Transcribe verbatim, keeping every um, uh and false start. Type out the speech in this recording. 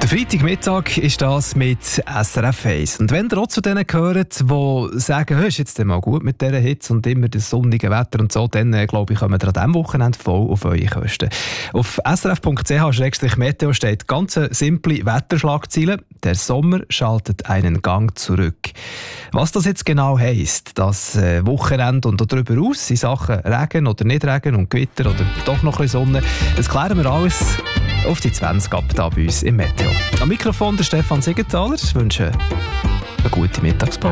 Der Freitagmittag ist das mit S R F eins. Und wenn ihr auch zu denen gehört, die sagen, hey, ist jetzt mal gut mit dieser Hitze und immer das sonnige Wetter und so, dann äh, glaube ich, kommen wir an diesem Wochenende voll auf eure Kosten. Auf s r f punkt c h slash meteo steht ganz simple Wetterschlagziele. Der Sommer schaltet einen Gang zurück. Was das jetzt genau heisst, das äh, Wochenende und darüber aus in Sachen Regen oder nicht Regen und Gewitter oder doch noch ein bisschen Sonne, das klären wir alles auf die zwanzig ab da bei uns im Meteo. Am Mikrofon der Stefan Siegenthaler. Ich wünsche eine gute Mittagspause.